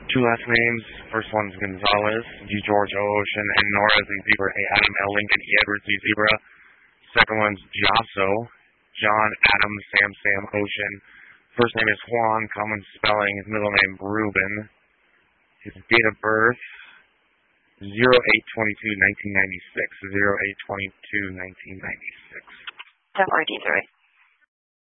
Two last names. First one's Gonzalez, G. George O. Ocean, N. Nora, Z. Zebra, A. Adam, L. Lincoln, E. Edward, Z. Zebra. Second one's Jasso, John, Adam, Sam, Ocean. First name is Juan, common spelling. His middle name, Ruben. His date of birth, 08/22/1996. 08/22/1996. Definitely D3.